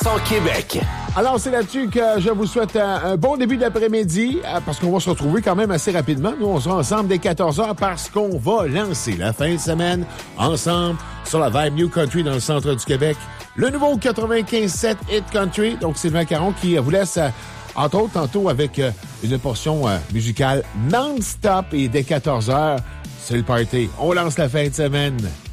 100% Québec. Alors, c'est là-dessus que je vous souhaite un bon début d'après-midi, parce qu'on va se retrouver quand même assez rapidement. Nous, on sera ensemble dès 14h parce qu'on va lancer la fin de semaine ensemble sur la Vibe New Country dans le centre du Québec. Le nouveau 95.7 Hit Country. Donc, Sylvain Caron qui vous laisse, entre autres, tantôt avec une portion musicale non-stop. Et dès 14h, c'est le party. On lance la fin de semaine.